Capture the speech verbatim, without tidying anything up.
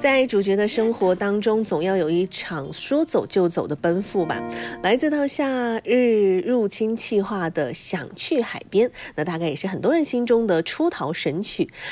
在主角的生活当中，总要有一场说走就走的奔赴吧。来自到夏日入侵企划的想去海边，那大概也是很多人心中的出逃神曲。